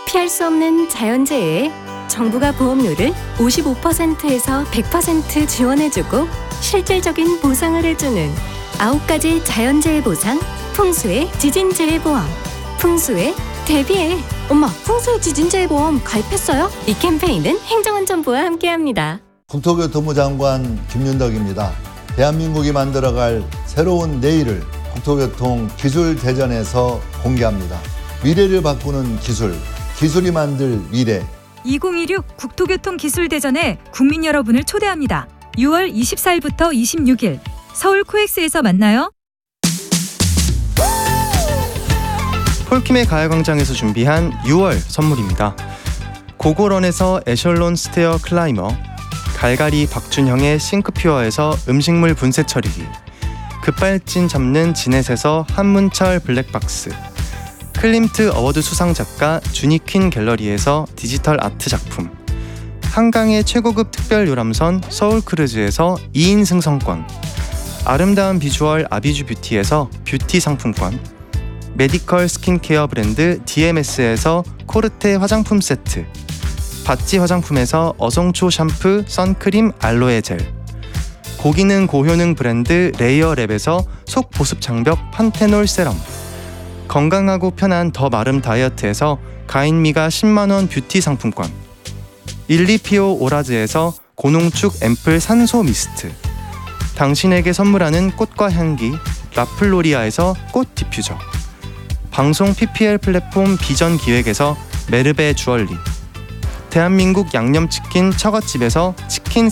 피할 수 없는 자연재해에 정부가 보험료를 55%에서 100% 지원해주고 실질적인 보상을 해주는 9가지 자연재해 보상, 풍수의 지진재해보험. 풍수에 대비해. 엄마, 풍수의 지진재해보험 가입했어요? 이 캠페인은 행정안전부와 함께합니다. 국토교통부 장관 김윤덕입니다. 대한민국이 만들어갈 새로운 내일을 국토교통기술대전에서 공개합니다. 미래를 바꾸는 기술, 기술이 만들 미래. 2026 국토교통기술대전에 국민 여러분을 초대합니다. 6월 24일부터 26일 서울 코엑스에서 만나요. 폴킴의 가야광장에서 준비한 6월 선물입니다. 고고런에서 에셜론 스테어 클라이머, 갈갈이 박준형의 싱크퓨어에서 음식물 분쇄 처리기, 급발진 잡는 지넷에서 한문철 블랙박스, 클림트 어워드 수상 작가 주니퀸 갤러리에서 디지털 아트 작품, 한강의 최고급 특별 요람선 서울크루즈에서 2인 승선권, 아름다운 비주얼 아비주 뷰티에서 뷰티 상품권, 메디컬 스킨케어 브랜드 DMS에서 코르테 화장품 세트, 바찌 화장품에서 어성초 샴푸, 선크림, 알로에 젤, 고기능 고효능 브랜드 레이어랩에서 속 보습 장벽 판테놀 세럼, 건강하고 편한 더 마름 다이어트에서 가인미가 10만원 뷰티 상품권, 일리피오 오라즈에서 고농축 앰플 산소 미스트, 당신에게 선물하는 꽃과 향기 라플로리아에서 꽃 디퓨저, 방송 PPL 플랫폼 비전 기획에서 메르베 주얼리, 대한민국 양념치킨 처갓집에서 치킨